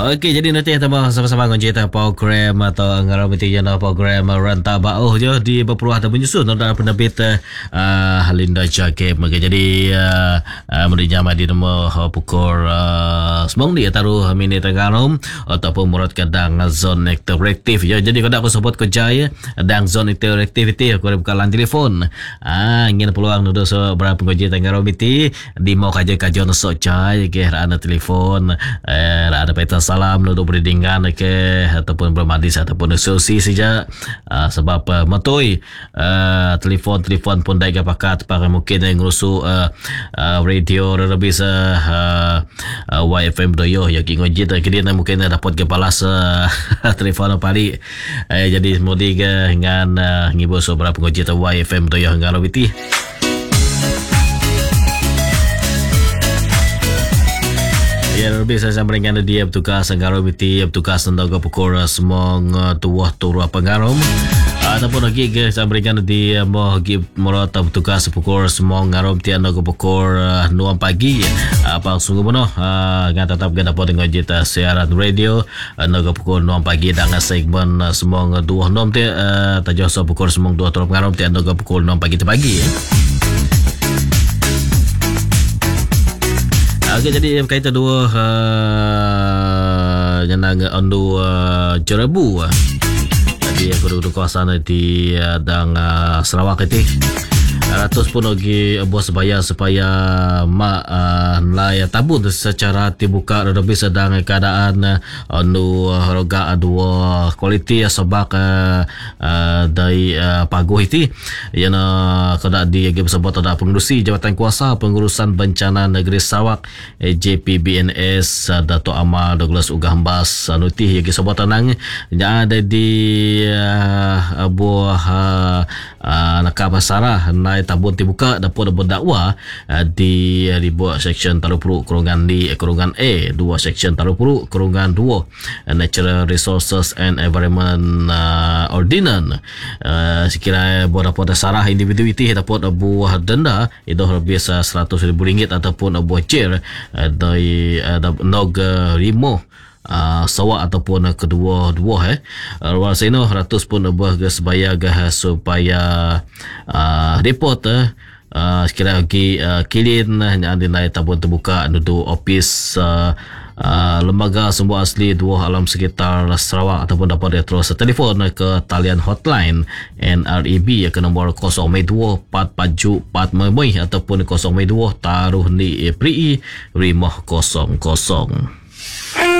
Okey, jadi nanti kita sama-sama cerita program atau ngaramiti jana program Rantau Bauh je di berpeluang atau menyusun dalam penerbit Halinda Jakim. Okey, jadi merinya di nombor pukul 9 di taruh minit Tengarum ataupun murat kadang zone interaktif ya. Jadi kalau aku sebut kerja dan zone interaktiviti aku buka line telefon. Ingin peluang untuk seberapa pengaji Tengarum itu di mau kajian sok cai ke ada telefon ada peta salam untuk berdingan ke ataupun bermadis ataupun asosiasi saja sebab matoi telefon pun dah pakat para mungkin yang ngurusu radio lebih YFM doyo ya kingoji tak kini mungkin dapat ke balas telefon pali jadi mudi ke dengan ngibo sobra pengoji YFM doyo ngalo biti. Ya, lebih saya sampaikan dia petugas Anggarum itu petugas tentang pukul semong tuah turun pengarum ataupun lagi saya sampaikan dia mau merata petugas pukul semong ngarum tiada pukul 6 pagi apa sungguh benar dengan tetap kita dapat dengan jita siaran radio naga pukul 6 pagi dengan segmen semong 26 dia tajauh pukul semong 2 turun pengarum tiada pukul 6 pagi Okey, jadi kaitan dua jenang ondu Jerebu. Jadi aku duduk kawasan di dang Sarawak itu. Ratus pun lagi buat supaya nilai tabun secara terbuka lebih sedang keadaan ondu roga dua kualiti sebab dari paguh itu yang kada di sebut ada pengurusi Jabatan Kuasa Pengurusan Bencana Negeri Sarawak JPBNS Dato' Amal Douglas Ugahambas nuti yang sebut tenang yang ada di buah Nakabasara naik tabun dibuka dapat berdakwa di buah seksyen 30 kurungan di kurungan A 2 seksyen 30 kurungan 2 Natural Resources and Environment Ordinance sekiranya dapat sarah individu itu dapat buah denda itu lebih RM100,000 ataupun buah cer dari nog rimo sawak ataupun kedua-dua luar seno ratus pun buah sebaya supaya report sekiranya kilin yang dinai tabun terbuka duduk ofis lembaga sumber asli dua alam sekitar Sarawak ataupun dapat terus telefon ke talian hotline NREB ke nombor 02 4 ataupun 02 taruh ni PRI 500.